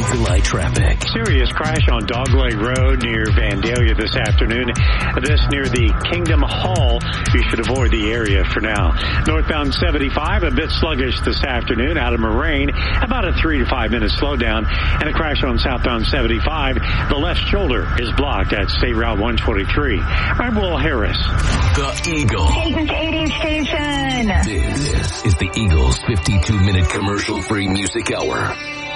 Eagle Eye traffic. Serious crash on Dogleg Road near Vandalia this afternoon. This near the Kingdom Hall. You should avoid the area for now. Northbound 75, a bit sluggish this afternoon out of Moraine. About a 3 to 5 minute slowdown. And a crash on southbound 75. The left shoulder is blocked at State Route 123. I'm Will Harris. The Eagle. Kansas 80 station. This is the Eagles 52-minute commercial-free music hour.